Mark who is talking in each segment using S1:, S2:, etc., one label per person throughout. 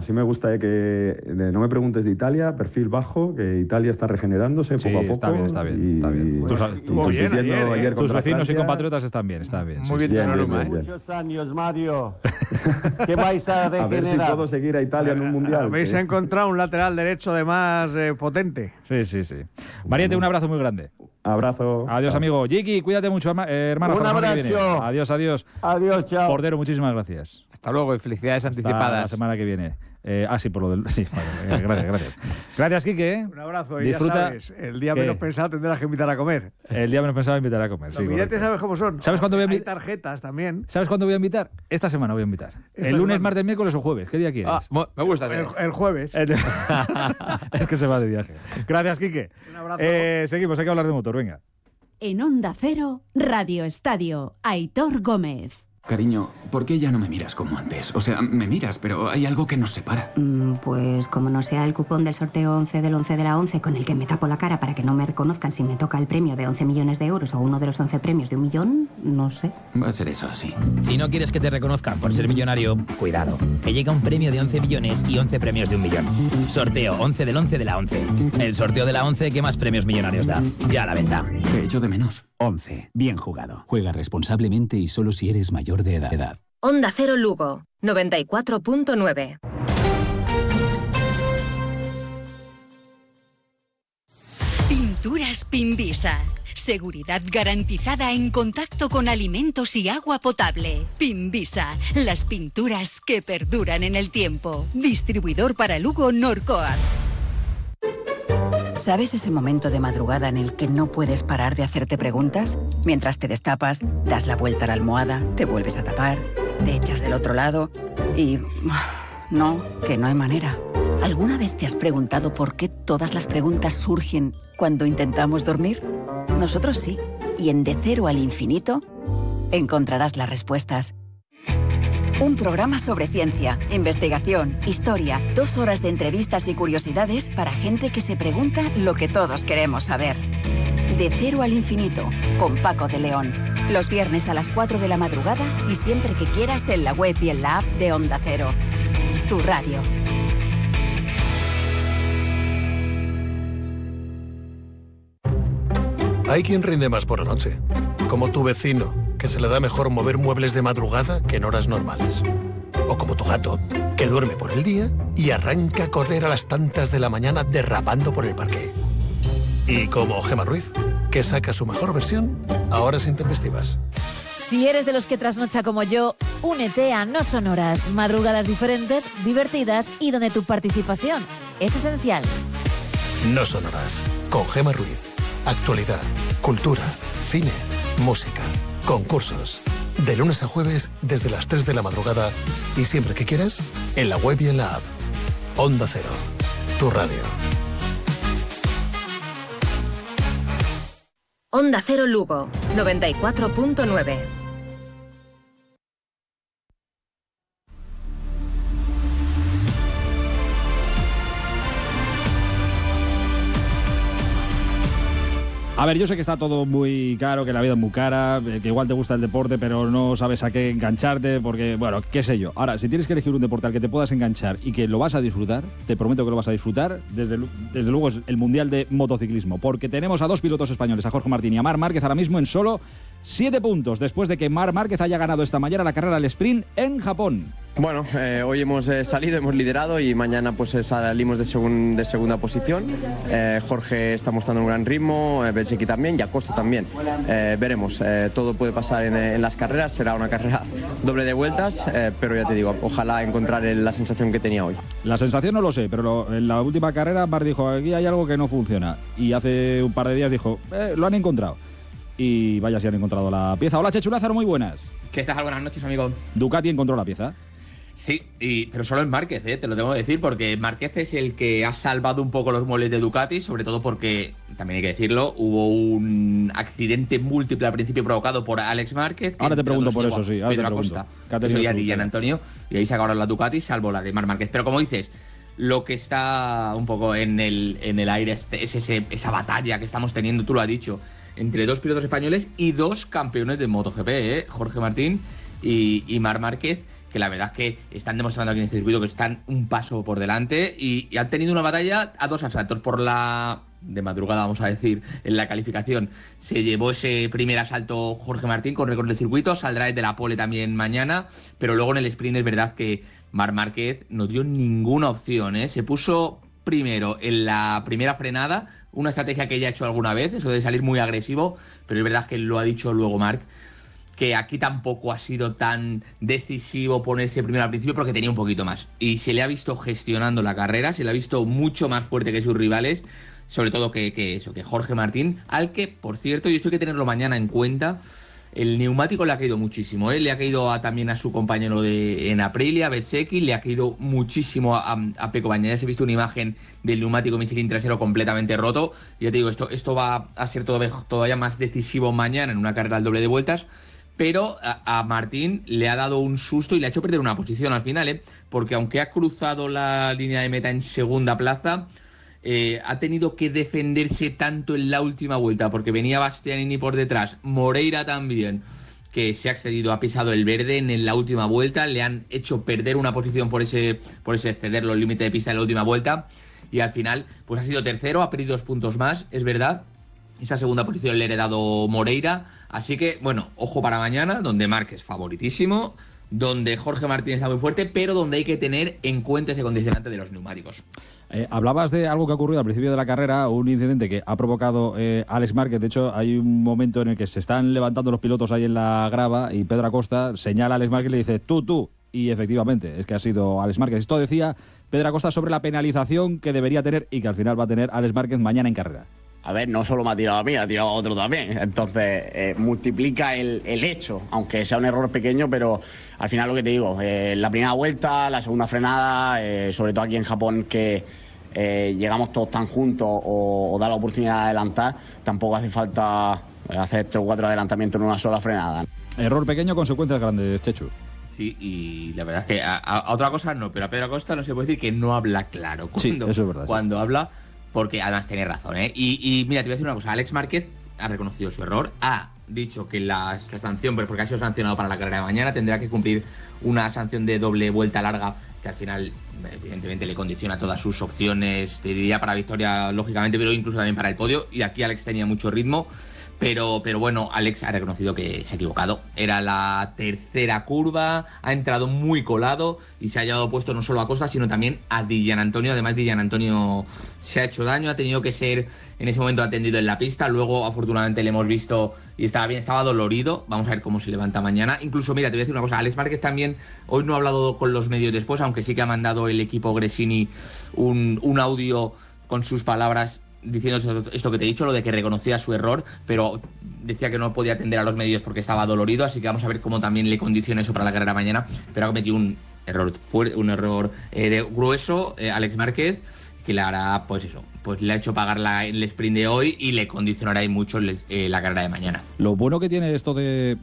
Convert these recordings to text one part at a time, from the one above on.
S1: sí me gusta que no me preguntes de Italia, perfil bajo, que Italia está regenerándose poco a poco.
S2: Está bien. Tus vecinos y compatriotas están bien.
S3: Muy bien.
S4: Muchos años, Mario. ¿Qué vais a regenerar?
S1: A ver si puedo seguir a Italia en un mundial.
S3: Habéis encontrado un lateral derecho además potente.
S2: Sí. Mariette, un abrazo muy grande.
S1: Abrazo.
S2: Adiós, amigo. Jiki, cuídate mucho, hermano.
S4: Un abrazo.
S2: Adiós.
S4: Adiós, chao.
S2: Cordero, muchísimas gracias.
S5: Hasta luego y felicidades anticipadas.
S2: Hasta la semana que viene. Sí, por lo del... Sí, vale, gracias. Gracias, Quique.
S3: Un abrazo y
S2: disfruta.
S3: Ya sabes, el día menos pensado tendrás que invitar a comer.
S2: El día menos pensado invitar a comer, sí.
S3: Los billetes sabes cómo son.
S2: ¿Sabes cuándo voy a
S3: Hay tarjetas también.
S2: ¿Sabes cuándo voy a invitar? Esta semana voy a invitar. El lunes, martes, miércoles o jueves. ¿Qué día quieres?
S5: Me gusta.
S3: El jueves.
S2: Es que se va de viaje. Gracias, Quique.
S3: Un abrazo.
S2: Seguimos, hay que hablar de motor, venga.
S6: En Onda Cero, Radio Estadio, Aitor Gómez.
S7: Cariño, ¿por qué ya no me miras como antes? O sea, me miras, pero hay algo que nos separa.
S8: Pues como no sea el cupón del sorteo 11 del 11 de la 11 con el que me tapo la cara para que no me reconozcan si me toca el premio de 11 millones de euros o uno de los 11 premios de 1 millón, no sé.
S7: Va a ser eso, sí.
S9: Si no quieres que te reconozcan por ser millonario, cuidado, que llega un premio de 11 millones y 11 premios de 1 millón. Sorteo 11 del 11 de la 11. El sorteo de la 11 que más premios millonarios da. Ya a la venta.
S7: Te echo de menos.
S10: 11. Bien jugado. Juega responsablemente y solo si eres mayor de edad.
S11: Onda Cero Lugo, 94.9.
S6: Pinturas Pinvisa. Seguridad garantizada en contacto con alimentos y agua potable. Pinvisa, las pinturas que perduran en el tiempo. Distribuidor para Lugo Norcoa.
S12: ¿Sabes ese momento de madrugada en el que no puedes parar de hacerte preguntas? Mientras te destapas, das la vuelta a la almohada, te vuelves a tapar, te echas del otro lado y... No, que no hay manera. ¿Alguna vez te has preguntado por qué todas las preguntas surgen cuando intentamos dormir? Nosotros sí. Y en De Cero al Infinito encontrarás las respuestas. Un programa sobre ciencia, investigación, historia, 2 horas de entrevistas y curiosidades para gente que se pregunta lo que todos queremos saber. De Cero al Infinito, con Paco de León. Los viernes a las 4 de la madrugada y siempre que quieras en la web y en la app de Onda Cero. Tu radio.
S13: Hay quien rinde más por la noche, como tu vecino, que se le da mejor mover muebles de madrugada que en horas normales. O como tu gato, que duerme por el día y arranca a correr a las tantas de la mañana derrapando por el parque. Y como Gemma Ruiz, que saca su mejor versión a horas intempestivas.
S14: Si eres de los que trasnocha como yo, únete a No Sonoras, madrugadas diferentes, divertidas y donde tu participación es esencial.
S13: No Sonoras, con Gemma Ruiz. Actualidad, cultura, cine, música, concursos. De lunes a jueves desde las 3 de la madrugada y siempre que quieras, en la web y en la app. Onda Cero, tu radio.
S11: Onda Cero Lugo, 94.9.
S2: A ver, yo sé que está todo muy caro, que la vida es muy cara, que igual te gusta el deporte, pero no sabes a qué engancharte, porque, bueno, qué sé yo. Ahora, si tienes que elegir un deporte al que te puedas enganchar y que lo vas a disfrutar, te prometo que lo vas a disfrutar, desde luego es el Mundial de Motociclismo, porque tenemos a 2 pilotos españoles, a Jorge Martín y a Marc Márquez, ahora mismo en solo 7 puntos, después de que Marc Márquez haya ganado esta mañana la carrera al sprint en Japón.
S15: Bueno, hoy hemos salido, hemos liderado y mañana pues salimos de segunda posición. Jorge está mostrando un gran ritmo, Belchiki también y Acosta también. Veremos, todo puede pasar en las carreras, será una carrera doble de vueltas, pero ya te digo, ojalá encontrar la sensación que tenía hoy.
S2: La sensación no lo sé, pero en la última carrera Marc dijo, aquí hay algo que no funciona, y hace un par de días dijo, lo han encontrado. Y vaya si han encontrado la pieza. Hola Chechu Lázaro, muy buenas.
S16: ¿Qué tal? Buenas noches, amigo.
S2: Ducati encontró la pieza.
S16: Sí, pero solo en Márquez, te lo tengo que decir, porque Márquez es el que ha salvado un poco los muebles de Ducati, sobre todo porque, también hay que decirlo, hubo un accidente múltiple al principio provocado por Alex Márquez.
S2: Ahora te pregunto por eso, sí. Ahora
S16: Pedro Acosta, eso ya Gian Antonio, y ahí sacaron la Ducati, salvo la de Marc Márquez. Pero como dices, lo que está un poco en el aire es esa batalla que estamos teniendo, tú lo has dicho, entre 2 pilotos españoles y 2 campeones de MotoGP, Jorge Martín y Marc Márquez, que la verdad es que están demostrando aquí en este circuito que están un paso por delante y han tenido una batalla a 2 asaltos. Por la de madrugada, vamos a decir, en la calificación se llevó ese primer asalto Jorge Martín con récord del circuito, saldrá desde la pole también mañana, pero luego en el sprint es verdad que Marc Márquez no dio ninguna opción, ¿eh? Se puso primero en la primera frenada, una estrategia que ya ha hecho alguna vez, eso de salir muy agresivo, pero es verdad que lo ha dicho luego Marc, que aquí tampoco ha sido tan decisivo ponerse primero al principio porque tenía un poquito más. Y se le ha visto gestionando la carrera, se le ha visto mucho más fuerte que sus rivales, sobre todo que Jorge Martín, al que, por cierto, y esto hay que tenerlo mañana en cuenta, el neumático le ha caído muchísimo, ¿eh? Le ha caído también a su compañero en Aprilia, Bezzecchi, le ha caído muchísimo a Pecco Bagnaia. Se ha visto una imagen del neumático Michelin trasero completamente roto. Y ya te digo, esto va a ser todavía más decisivo mañana en una carrera al doble de vueltas. Pero a Martín le ha dado un susto y le ha hecho perder una posición al final, ¿eh? Porque aunque ha cruzado la línea de meta en segunda plaza, ha tenido que defenderse tanto en la última vuelta porque venía Bastianini por detrás, Moreira también, que se ha excedido, ha pisado el verde en la última vuelta, le han hecho perder una posición por ese exceder los límites de pista en la última vuelta y al final pues ha sido tercero, ha perdido 2 puntos más, es verdad. Esa segunda posición le ha heredado Moreira, así que bueno, ojo para mañana, donde Marc es favoritísimo, donde Jorge Martín está muy fuerte, pero donde hay que tener en cuenta ese condicionante de los neumáticos.
S2: Hablabas de algo que ha ocurrido al principio de la carrera, un incidente que ha provocado Alex Márquez. De hecho, hay un momento en el que se están levantando los pilotos ahí en la grava y Pedro Acosta señala a Alex Márquez y le dice tú. Y efectivamente, es que ha sido Alex Márquez. Esto decía Pedro Acosta sobre la penalización que debería tener y que al final va a tener Alex Márquez mañana en carrera.
S5: A ver, no solo me ha tirado a mí, ha tirado a otro también. Entonces, multiplica el hecho, aunque sea un error pequeño, pero al final lo que te digo, la primera vuelta, la segunda frenada, sobre todo aquí en Japón, que llegamos todos tan juntos o da la oportunidad de adelantar, tampoco hace falta hacer 3 o 4 adelantamientos en una sola frenada.
S2: Error pequeño, consecuencias grandes, Chechu.
S16: Sí, y la verdad es que a otra cosa no, pero a Pedro Acosta no se puede decir que no habla claro.
S2: Sí, eso es verdad.
S16: Cuando habla, porque además tiene razón, ¿eh? Y mira, te voy a decir una cosa, Alex Márquez ha reconocido su error, ha dicho que la sanción, pero porque ha sido sancionado para la carrera de mañana, tendrá que cumplir una sanción de doble vuelta larga, que al final evidentemente le condiciona todas sus opciones, te diría para victoria lógicamente, pero incluso también para el podio, y aquí Alex tenía mucho ritmo. Pero bueno, Alex ha reconocido que se ha equivocado. Era la tercera curva, ha entrado muy colado y se ha llevado puesto no solo a Acosta, sino también a Di Giannantonio. Además, Di Giannantonio se ha hecho daño, ha tenido que ser en ese momento atendido en la pista. Luego, afortunadamente, le hemos visto y estaba bien, estaba dolorido. Vamos a ver cómo se levanta mañana. Incluso, mira, te voy a decir una cosa. Alex Márquez también, hoy no ha hablado con los medios después, aunque sí que ha mandado el equipo Gresini un audio con sus palabras diciendo esto que te he dicho, lo de que reconocía su error, pero decía que no podía atender a los medios porque estaba dolorido, así que vamos a ver cómo también le condiciona eso para la carrera mañana, pero ha cometido un error grueso Alex Márquez, que le hará, pues eso, pues le ha hecho pagar el sprint de hoy y le condicionará mucho la carrera de mañana.
S2: Lo bueno que tiene esto de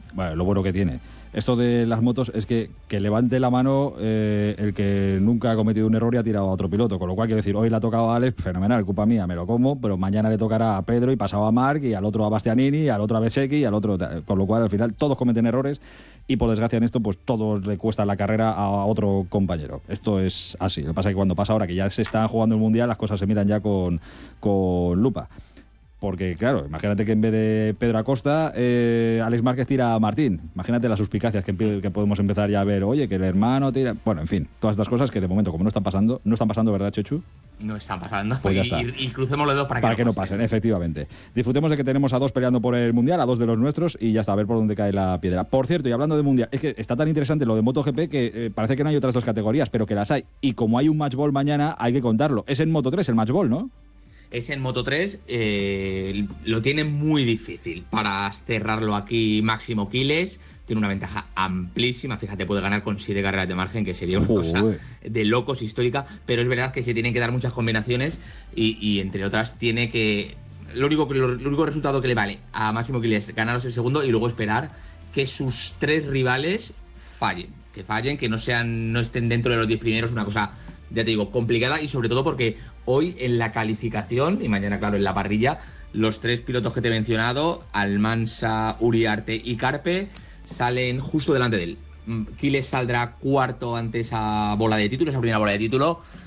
S2: las motos es que levante la mano el que nunca ha cometido un error y ha tirado a otro piloto, con lo cual quiero decir, hoy le ha tocado a Alex, fenomenal, culpa mía, me lo como, pero mañana le tocará a Pedro y pasado a Marc y al otro a Bastianini, al otro a Bezzecchi y al otro, con lo cual al final todos cometen errores y por desgracia en esto pues todos le cuesta la carrera a otro compañero. Esto es así, lo que pasa es que cuando pasa ahora que ya se está jugando el Mundial las cosas se miran ya con lupa. Porque, claro, imagínate que en vez de Pedro Acosta, Alex Márquez tira a Martín. Imagínate las suspicacias que podemos empezar ya a ver. Oye, que el hermano tira... Bueno, en fin, todas estas cosas que de momento, como no están pasando, ¿verdad, Chechu?
S16: No están pasando.
S2: Pues ya está.
S16: Y crucemos los dos para
S2: que no pasen, efectivamente. Disfrutemos de que tenemos a 2 peleando por el Mundial, a 2 de los nuestros, y ya está, a ver por dónde cae la piedra. Por cierto, y hablando de Mundial, es que está tan interesante lo de MotoGP que parece que no hay otras 2 categorías, pero que las hay. Y como hay un match ball mañana, hay que contarlo. Es en Moto3 el match ball, ¿no?
S16: Es en Moto3, lo tiene muy difícil para cerrarlo aquí Máximo Quiles, tiene una ventaja amplísima, fíjate, puede ganar con 7 carreras de margen, que sería una cosa de locos histórica, pero es verdad que se tienen que dar muchas combinaciones y entre otras tiene que... Lo único resultado que le vale a Máximo Quiles ganaros el segundo y luego esperar que sus 3 rivales fallen, que no estén dentro de los 10 primeros, una cosa... Ya te digo, complicada y sobre todo porque hoy en la calificación y mañana, claro, en la parrilla, los 3 pilotos que te he mencionado, Almansa, Uriarte y Carpe, salen justo delante de él. Quiles saldrá cuarto ante esa bola de título, esa primera bola de título.